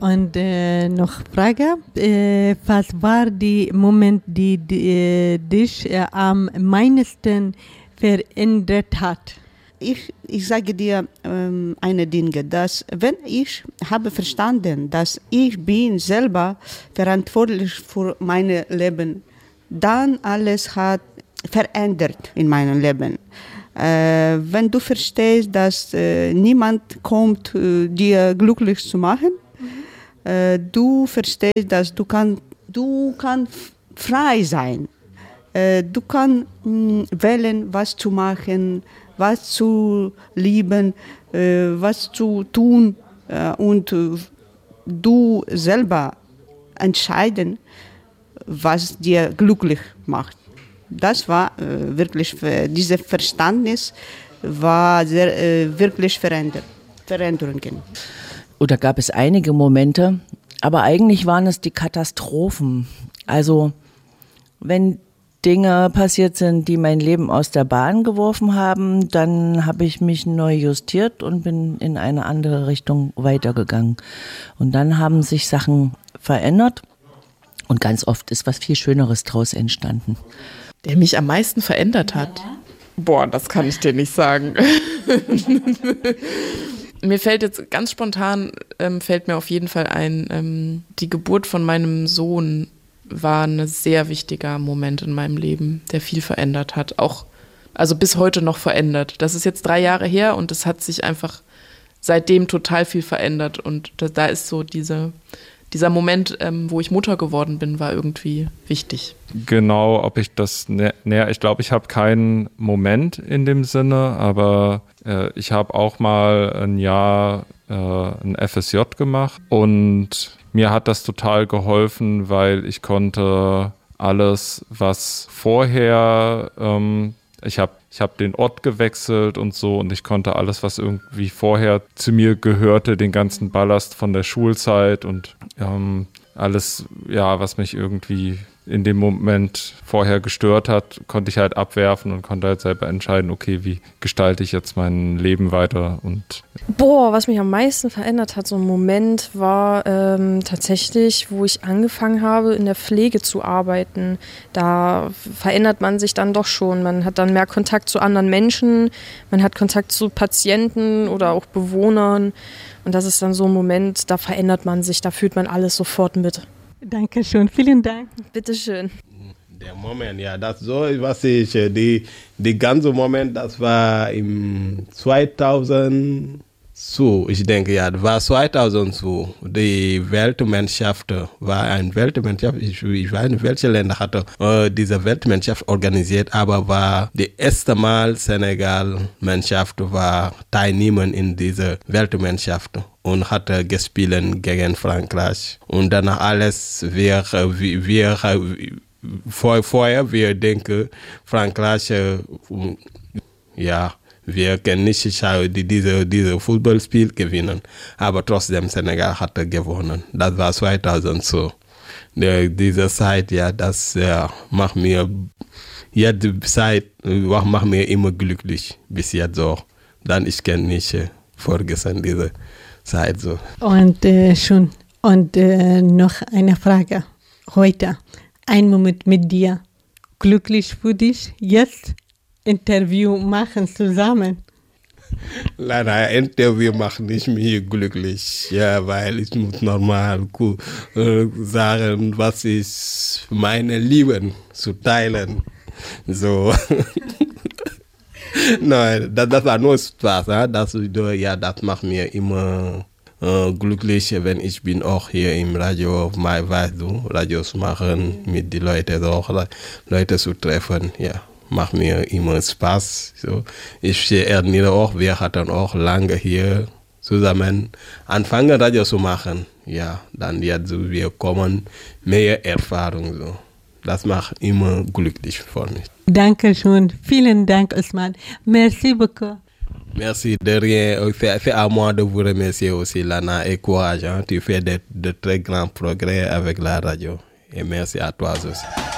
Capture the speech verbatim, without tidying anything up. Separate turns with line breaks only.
Und äh, noch Frage, äh, was war der Moment, die, die äh, dich äh, am meisten verändert hat?
Ich, ich sage dir ähm, eine Dinge, dass wenn ich habe verstanden, dass ich bin selber verantwortlich für mein Leben, dann alles hat verändert in meinem Leben. Äh, wenn du verstehst, dass äh, niemand kommt, äh, dir glücklich zu machen, mhm. äh, du verstehst, dass du kann, du kann frei sein. Äh, du kannst mh, wählen, was zu machen, was zu lieben, äh, was zu tun äh, und äh, du selber entscheiden, was dir glücklich macht. Das war äh, wirklich, äh, dieses Verständnis war sehr, äh, wirklich verändert, Veränderungen.
Oder gab es einige Momente, aber eigentlich waren es die Katastrophen. Also wenn Dinge passiert sind, die mein Leben aus der Bahn geworfen haben, dann habe ich mich neu justiert und bin in eine andere Richtung weitergegangen. Und dann haben sich Sachen verändert und ganz oft ist was viel Schöneres draus entstanden.
Der mich am meisten verändert hat? Boah, das kann ich dir nicht sagen. Mir fällt jetzt ganz spontan, ähm, fällt mir auf jeden Fall ein, ähm, die Geburt von meinem Sohn war ein sehr wichtiger Moment in meinem Leben, der viel verändert hat. Auch, also bis heute noch verändert. Das ist jetzt drei Jahre her und es hat sich einfach seitdem total viel verändert. Und da, da ist so diese... Dieser Moment, ähm, wo ich Mutter geworden bin, war irgendwie wichtig.
Genau, ob ich das näher, nä- ich glaube, ich habe keinen Moment in dem Sinne, aber äh, ich habe auch mal ein Jahr äh, ein F S J gemacht und mir hat das total geholfen, weil ich konnte alles, was vorher, ähm, ich habe Ich habe den Ort gewechselt und so und ich konnte alles, was irgendwie vorher zu mir gehörte, den ganzen Ballast von der Schulzeit und ähm, alles, ja, was mich irgendwie in dem Moment vorher gestört hat, konnte ich halt abwerfen und konnte halt selber entscheiden, okay, wie gestalte ich jetzt mein Leben weiter und
Boah, was mich am meisten verändert hat, so ein Moment war ähm, tatsächlich, wo ich angefangen habe, in der Pflege zu arbeiten. Da verändert man sich dann doch schon. Man hat dann mehr Kontakt zu anderen Menschen, man hat Kontakt zu Patienten oder auch Bewohnern. Und das ist dann so ein Moment, da verändert man sich, da fühlt man alles sofort mit.
Dankeschön, vielen Dank.
Bitteschön.
Der Moment, ja, das so, was ich, die, die ganze Moment, das war im zweitausend, so, ich denke, ja, das war zweitausend so, die Weltmeisterschaft war eine Weltmeisterschaft, ich, ich weiß nicht, welche Länder hatte äh, diese Weltmeisterschaft organisiert, aber war die erste Mal Senegal-Mannschaft war teilnehmen in dieser Weltmeisterschaft und hatte gespielt gegen Frankreich und danach alles, wir, wir, wir Vor, vorher, wir denken, Frankreich, äh, ja, wir können nicht die, diese, diese Fußballspiel gewinnen, aber trotzdem Senegal hatte gewonnen. Das war zweitausend so. Die, diese Zeit, ja, das ja, macht mir, jede Zeit macht mir immer glücklich, bis jetzt so. Dann ich kann nicht äh, vergessen diese Zeit so.
Und äh, schon, und äh, noch eine Frage heute. Ein Moment mit dir. Glücklich für dich, jetzt Interview machen zusammen.
Leider, Interview machen nicht mir glücklich, ja, weil ich muss normal äh, sagen, was ist meine Lieben zu teilen. So. Nein, das, das war nur Spaß, ja, das, ja, das macht mir immer glücklich, wenn ich bin auch hier im Radio, weißt du, Radios machen, mit den Leuten auch, Leute zu treffen, ja, macht mir immer Spaß. So. Ich erinnere auch, wir hatten auch lange hier zusammen angefangen, Radio zu machen, ja, dann jetzt so, wir kommen, mehr Erfahrung, so. Das macht immer glücklich für mich.
Dankeschön, vielen Dank, Ousmane. Merci beaucoup.
Merci de rien. C'est à moi de vous remercier aussi, Lana, et courage. Hein. Tu fais de, de très grands progrès avec la radio. Et merci à toi aussi.